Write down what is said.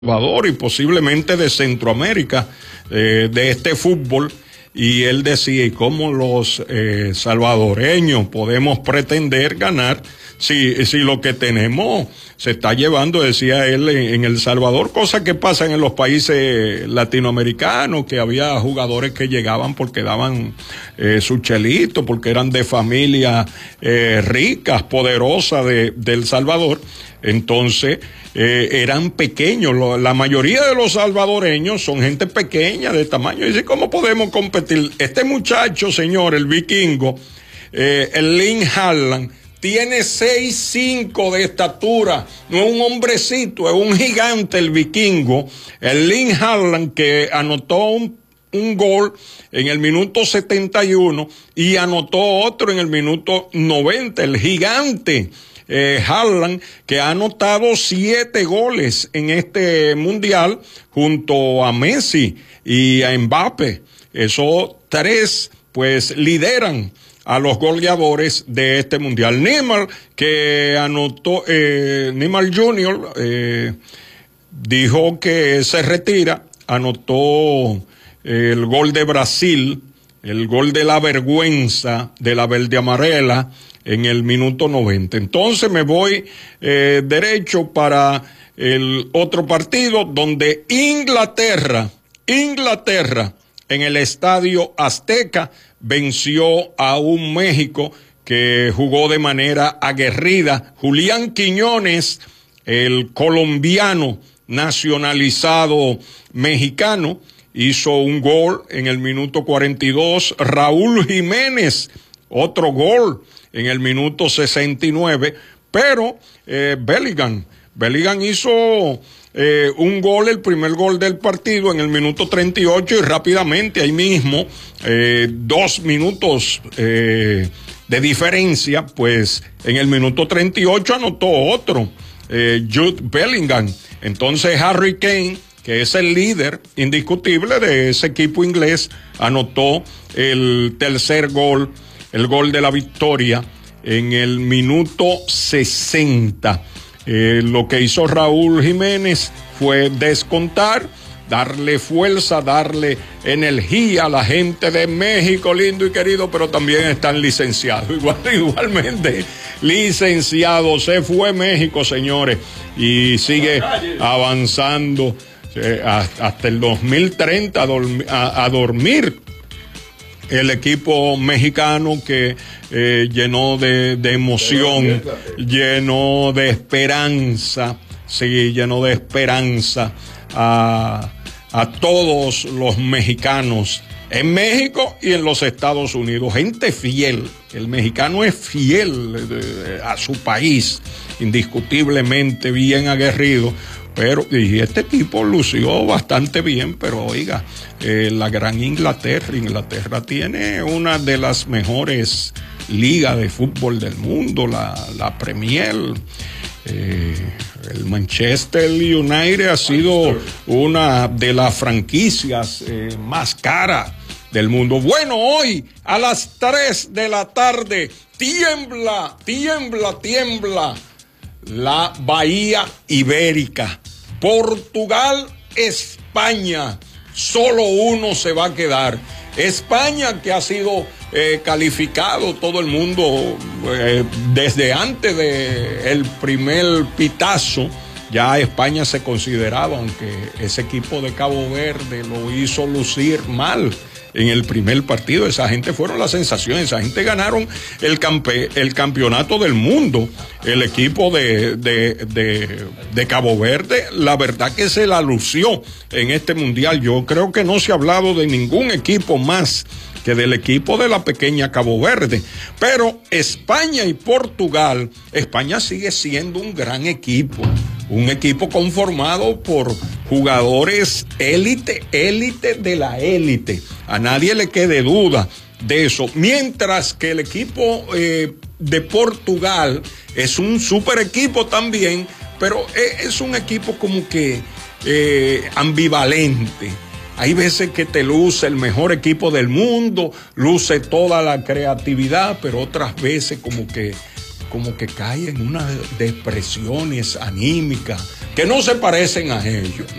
Salvador y posiblemente de Centroamérica, de este fútbol, y él decía, ¿y cómo los salvadoreños podemos pretender ganar si lo que tenemos se está llevando, decía él, en El Salvador, cosas que pasan en los países latinoamericanos, que había jugadores que llegaban porque daban su chelito, porque eran de familias ricas, poderosas de El Salvador? Entonces, eran pequeños. La mayoría de los salvadoreños son gente pequeña de tamaño. Y dice, ¿cómo podemos competir? Este muchacho, señor, el vikingo, el Lynn Haaland, tiene 6'5" de estatura. No es un hombrecito, es un gigante el vikingo. El Lynn Haaland, que anotó un gol en el minuto 71 y anotó otro en el minuto 90. El gigante Haaland, que ha anotado 7 goles en este mundial junto a Messi y a Mbappé. Esos 3 pues lideran a los goleadores de este mundial. Neymar, que anotó, Neymar Jr. Dijo que se retira, anotó el gol de Brasil, el gol de la vergüenza de la verde amarela en el minuto 90. Entonces me voy derecho para el otro partido donde Inglaterra en el Estadio Azteca venció a un México que jugó de manera aguerrida. Julián Quiñones, el colombiano nacionalizado mexicano, hizo un gol en el minuto 42. Raúl Jiménez, otro gol en el minuto 69. Pero Bellingham hizo un gol, el primer gol del partido en el minuto 38, y rápidamente ahí mismo, 2 minutos de diferencia, pues en el minuto 38 anotó otro, Jude Bellingham. Entonces Harry Kane, que es el líder indiscutible de ese equipo inglés, anotó el tercer gol, el gol de la victoria en el minuto 60. Lo que hizo Raúl Jiménez fue descontar, darle fuerza, darle energía a la gente de México, lindo y querido, pero también están licenciados, igualmente licenciados. Se fue México, señores, y sigue avanzando hasta el 2030 a dormir el equipo mexicano, que llenó de emoción, llenó de esperanza, sí, llenó de esperanza a todos los mexicanos en México y en los Estados Unidos. Gente fiel, el mexicano es fiel a su país, indiscutiblemente bien aguerrido. Pero, y este equipo lució bastante bien, pero oiga, la gran Inglaterra tiene una de las mejores ligas de fútbol del mundo, la Premier. El Manchester United ha sido una de las franquicias más caras del mundo. Bueno, hoy a las 3 de la tarde, tiembla la Bahía Ibérica. Portugal, España, solo uno se va a quedar. España, que ha sido calificado todo el mundo desde antes del primer pitazo, ya España se consideraba, aunque ese equipo de Cabo Verde lo hizo lucir mal en el primer partido. Esa gente fueron las sensaciones, esa gente ganaron el campeonato del mundo. El equipo de Cabo Verde, la verdad que se la lució en este mundial. Yo creo que no se ha hablado de ningún equipo más que del equipo de la pequeña Cabo Verde. Pero España y Portugal, España sigue siendo un gran equipo, un equipo conformado por jugadores élite de la élite. A nadie le quede duda de eso. Mientras que el equipo de Portugal es un super equipo también, pero es un equipo como que ambivalente. Hay veces que te luce el mejor equipo del mundo, luce toda la creatividad, pero otras veces como que como que cae en unas depresiones anímicas que no se parecen a ellos.